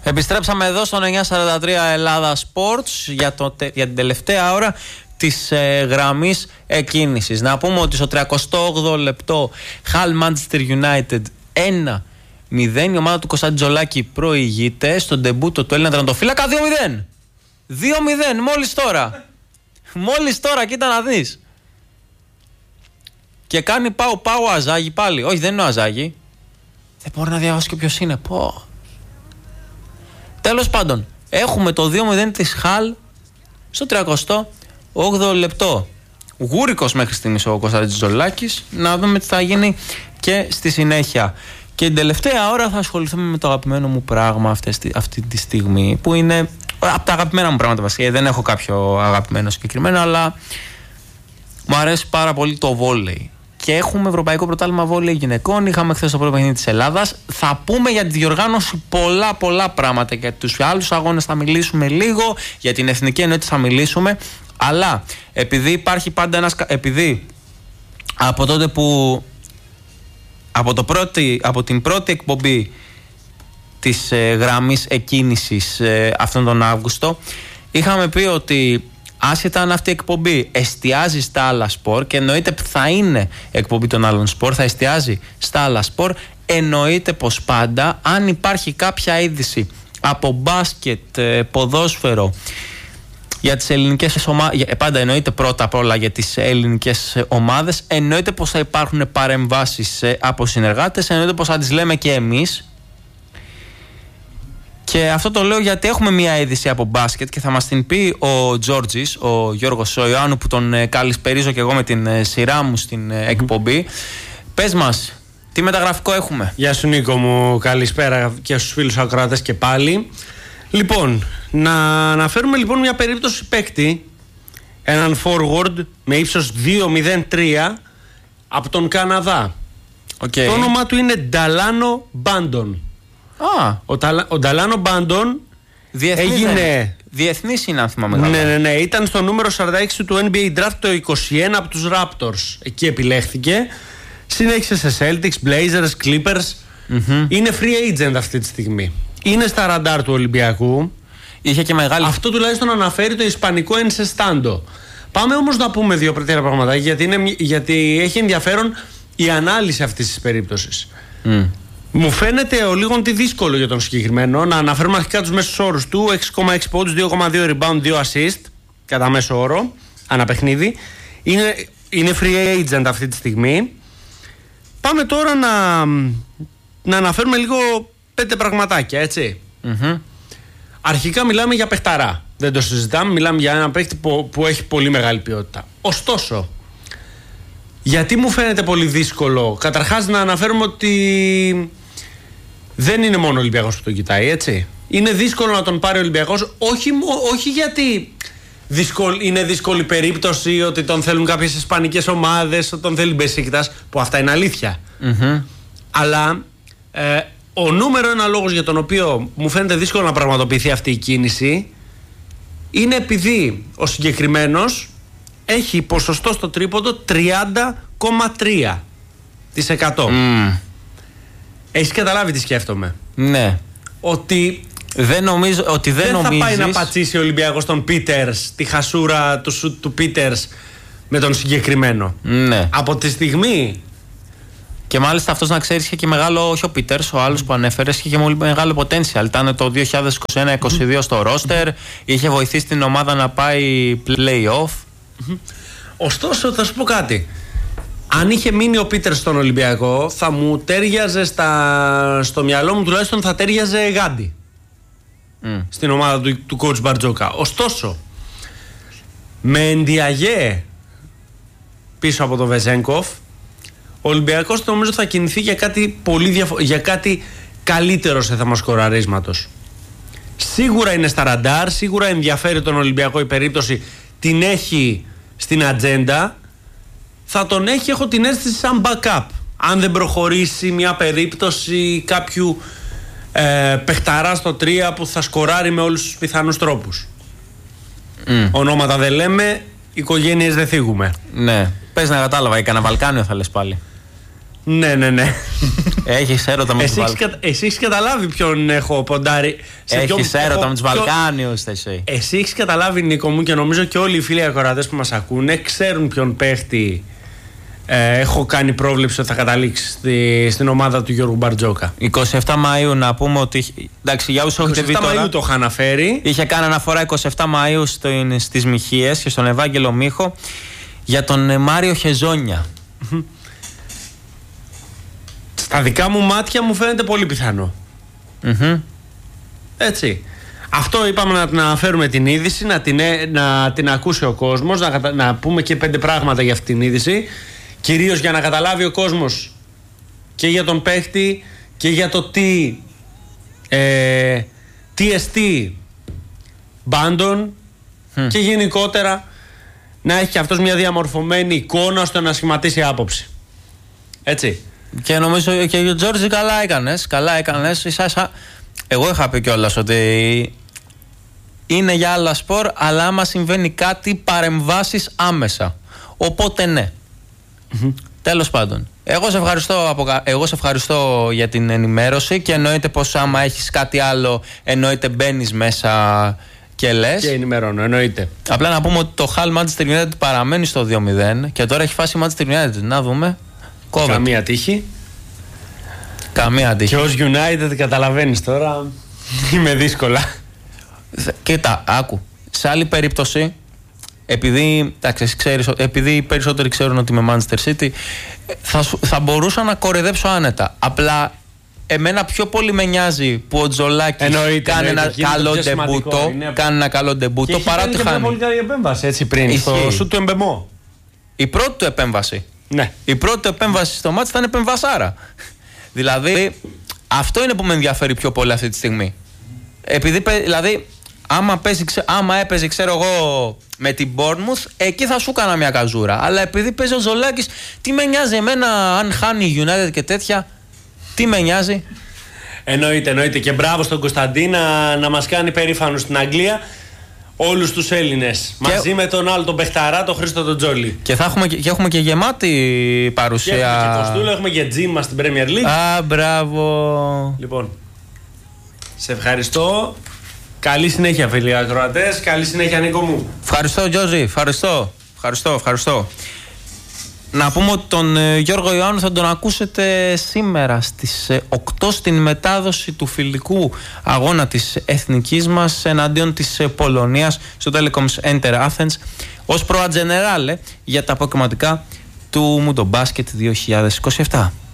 Επιστρέψαμε εδώ στο 943 Ελλάδα Sports για την τελευταία ώρα της γραμμής εκκίνησης. Να πούμε ότι στο 38ο λεπτό Hull Manchester United 1-0. Η ομάδα του Κωνσταντ Τζολάκη προηγείται στον ντεμπούτο του Έλληνα τερματοφύλακα 2-0. 2-0 μόλις τώρα. Μόλις τώρα, κοίτα να δεις. Και κάνει πάω ο Αζάγη πάλι. Όχι, δεν είναι ο Αζάγη. Δεν μπορώ να διαβάσω και ποιος είναι. Τέλος πάντων, έχουμε το 2-0 της Χαλ στο 38ο λεπτό. Γούρικος μέχρι στιγμής ο Κωνσταντίνος Τζολάκης. Να δούμε τι θα γίνει και στη συνέχεια. Και την τελευταία ώρα θα ασχοληθούμε με το αγαπημένο μου πράγμα αυτή τη στιγμή, που είναι από τα αγαπημένα μου πράγματα βασικά. Δεν έχω κάποιο αγαπημένο συγκεκριμένο, αλλά μου αρέσει πάρα πολύ το βόλεϊ. Και έχουμε Ευρωπαϊκό Πρωτάθλημα Βόλεϊ Γυναικών. Είχαμε χθες το πρώτο παιχνίδι της Ελλάδας. Θα πούμε για τη διοργάνωση πολλά πράγματα. Για τους άλλους αγώνες θα μιλήσουμε λίγο. Για την εθνική ενότητα θα μιλήσουμε. Αλλά επειδή υπάρχει πάντα ένας. Επειδή από τότε που. Από την πρώτη εκπομπή της γραμμής εκκίνησης αυτόν τον Αύγουστο, είχαμε πει ότι άσχετα αν αυτή η εκπομπή εστιάζει στα άλλα σπορ, και εννοείται θα είναι εκπομπή των άλλων σπορ, θα εστιάζει στα άλλα σπορ, εννοείται πως πάντα αν υπάρχει κάποια είδηση από μπάσκετ, ποδόσφαιρο, για τις ελληνικές ομάδες, πάντα εννοείται πρώτα απ' όλα για τις ελληνικές ομάδες, εννοείται πως θα υπάρχουν παρεμβάσεις από συνεργάτες, εννοείται πως θα τις λέμε και εμείς. Και αυτό το λέω γιατί έχουμε μια είδηση από μπάσκετ και θα μας την πει ο Τζόρτζης, ο Γιώργος Σοϊάννου, που τον καλησπερίζω και εγώ με την σειρά μου στην εκπομπή. Πες μας, τι μεταγραφικό έχουμε? Γεια σου Νίκο μου, καλησπέρα και στους φίλους ακροατές και πάλι. Λοιπόν, να αναφέρουμε λοιπόν μια περίπτωση παίκτη, έναν forward με ίψος 2.03 από τον Καναδά. Το όνομά του είναι Νταλάνο Μπάντον. Ο Νταλάνο Μπάντον έγινε διεθνής, είναι αν θυμάμαι καλά. Ναι, ήταν στο νούμερο 46 του NBA Draft το 21 από τους Raptors. Εκεί επιλέχθηκε. Συνέχισε σε Celtics, Blazers, Clippers. Είναι free agent αυτή τη στιγμή. Είναι στα ραντάρ του Ολυμπιακού. Είχε και μεγάλη. Αυτό τουλάχιστον αναφέρει το ισπανικό Ενσεστάντο. Πάμε όμως να πούμε δύο πρώτα πράγματα, γιατί έχει ενδιαφέρον η ανάλυση αυτής της περίπτωσης. Μου φαίνεται ο λίγο τι δύσκολο για τον συγκεκριμένο. Να αναφέρουμε αρχικά τους μέσους όρους του: 6,6 πόντους, 2,2 rebound, 2 assist κατά μέσο όρο ανά παιχνίδι. Είναι free agent αυτή τη στιγμή. Πάμε τώρα να αναφέρουμε λίγο 5 πραγματάκια, έτσι. Αρχικά μιλάμε για παιχταρά. Δεν το συζητάμε. Μιλάμε για έναν παίκτη που έχει πολύ μεγάλη ποιότητα. Ωστόσο, γιατί μου φαίνεται πολύ δύσκολο? Καταρχάς να αναφέρουμε ότι δεν είναι μόνο ο Ολυμπιακός που τον κοιτάει, έτσι. Είναι δύσκολο να τον πάρει ο Ολυμπιακός, όχι γιατί είναι δύσκολη περίπτωση, ότι τον θέλουν κάποιες ισπανικές ομάδες, ότι τον θέλει Μπεσίκτας, που αυτά είναι αλήθεια. Αλλά ο νούμερο ένα λόγος για τον οποίο μου φαίνεται δύσκολο να πραγματοποιηθεί αυτή η κίνηση είναι επειδή ο συγκεκριμένος έχει ποσοστό στο τρίποντο 30,3%. Έχεις καταλάβει τι σκέφτομαι? Ναι. Ότι δεν θα πάει να πατσίσει ο Ολυμπιακός τον Πίτερς, τη χασούρα του σουτ του Πίτερς με τον συγκεκριμένο. Ναι. Από τη στιγμή. Και μάλιστα αυτός, να ξέρεις, είχε και μεγάλο, όχι ο Πίτερς, ο άλλος που ανέφερες, είχε και πολύ μεγάλο potential. Ήταν το 2021-22 στο roster, είχε βοηθήσει την ομάδα να πάει play-off. Ωστόσο, θα σου πω κάτι. Αν είχε μείνει ο Πίτερς στον Ολυμπιακό, θα μου τέριαζε στο μυαλό μου, τουλάχιστον θα τέριαζε Γάντι στην ομάδα του coach Μπαρτζόκα. Ωστόσο, με Ντιαγέ πίσω από τον Βεζένκοφ, ο Ολυμπιακός νομίζω θα κινηθεί για κάτι για κάτι καλύτερο σε θέμα σκοραρίσματος. Σίγουρα είναι στα ραντάρ, σίγουρα ενδιαφέρει τον Ολυμπιακό η περίπτωση, την έχει στην ατζέντα. Θα τον έχει, έχω την αίσθηση, σαν backup. Αν δεν προχωρήσει μια περίπτωση κάποιου παιχταρά στο 3 που θα σκοράρει με όλους τους πιθανούς τρόπους. Ονόματα δεν λέμε, οικογένειες δεν θίγουμε. Ναι. Πες να κατάλαβα, έκανα Βαλκάνιο θα λες πάλι. Ναι. Έχεις έρωτα με τους Βαλκάνιους. Εσύ έχεις καταλάβει ποιον έχω ποντάρει. Έχεις έρωτα με τους Βαλκάνιους εσύ. Εσύ έχεις καταλάβει, Νίκο μου, και νομίζω και όλοι οι φίλοι ακροατές που μας ακούνε ξέρουν ποιον παίχτη έχω κάνει πρόβλεψη ότι θα καταλήξει στην ομάδα του Γιώργου Μπαρτζόκα. 27 Μαΐου να πούμε ότι. Εντάξει, για όσους έχετε δει τώρα. 27 Μαΐου το είχα αναφέρει. Είχε κάνει αναφορά 27 Μαΐου στις Μιχίες και στον Ευάγγελο Μίχο για τον Μάριο Χεζόνια. Στα δικά μου μάτια μου φαίνεται πολύ πιθανό. Έτσι. Αυτό είπαμε να την αναφέρουμε την είδηση, να την ακούσει ο κόσμος, να πούμε και 5 πράγματα για αυτή την είδηση. Κυρίως για να καταλάβει ο κόσμος και για τον παίχτη και για το τι εστί μπάντων και γενικότερα να έχει και αυτός μια διαμορφωμένη εικόνα ώστε να σχηματίσει άποψη. Έτσι. Και νομίζω και ο Τζόρτζι καλά έκανες. Εγώ είχα πει κιόλας ότι είναι για άλλα σπορ, αλλά άμα συμβαίνει κάτι παρεμβάσεις άμεσα. Οπότε ναι. Τέλος πάντων, εγώ σε ευχαριστώ για την ενημέρωση και εννοείται πως άμα έχεις κάτι άλλο εννοείται μπαίνεις μέσα και λες. Και ενημερώνω, εννοείται. Απλά να πούμε ότι το Hull Manchester United παραμένει στο 2-0 και τώρα έχει φάσει Manchester United. Να δούμε. Κόβεται. Καμία τύχη. Καμία τύχη. Και ως United καταλαβαίνεις τώρα είμαι δύσκολα. Κοίτα, άκου. Σε άλλη περίπτωση, επειδή οι περισσότεροι ξέρουν ότι είμαι Manchester City, θα μπορούσα να κορεδέψω άνετα. Απλά εμένα πιο πολύ με νοιάζει που ο Τζολάκης κάνει ένα καλό ντεμπούτο παρά ότι χάνει. Και πολύ καλή επέμβαση έτσι πριν στο σουτ του Εμπεμό. Η πρώτη του επέμβαση. Ναι. Η πρώτη του επέμβαση στο μάτς ήταν επεμβασάρα. Δηλαδή αυτό είναι που με ενδιαφέρει πιο πολύ αυτή τη στιγμή. Επειδή δηλαδή άμα έπαιζε, ξέρω εγώ, με την Bournemouth, εκεί θα σου έκανα μια καζούρα. Αλλά επειδή παίζει ο Ζολάκης, τι με νοιάζει εμένα αν χάνει η United και τέτοια, τι με νοιάζει. Εννοείται. Και μπράβο στον Κωνσταντίν να μας κάνει περήφανο στην Αγγλία όλους τους Έλληνες. Μαζί με τον άλλο τον παιχταρά, τον Χρήστο τον Τζόλι. Και έχουμε και γεμάτη παρουσία. Και έχουμε και Κοστούλο, έχουμε και Τζίμα στην Premier League. Μπράβο. Λοιπόν, σε ευχαριστώ. Καλή συνέχεια, φίλοι ακροατές. Καλή συνέχεια, Νίκο μου. Ευχαριστώ, Τζόζι. Ευχαριστώ. Να πούμε ότι τον Γιώργο Ιωάννου θα τον ακούσετε σήμερα στις 8 στην μετάδοση του φιλικού αγώνα της εθνικής μας εναντίον της Πολωνίας στο Telekom's Enter Athens ως προατζενεράλε για τα αποκριματικά του Μουντομπάσκετ 2027.